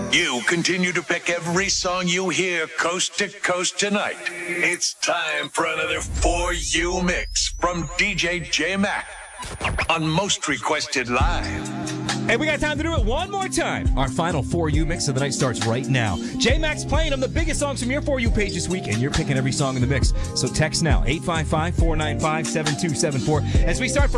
You continue to pick every song you hear coast to coast tonight. It's time for another For You mix from DJ J-Mac on Most Requested Live. Hey, we got time to do it one more time. Our final For You mix of the night starts right now. J-Mac's playing them the biggest songs from your For You page this week, and you're picking every song in the mix. So text now, 855-495-7274. As we start for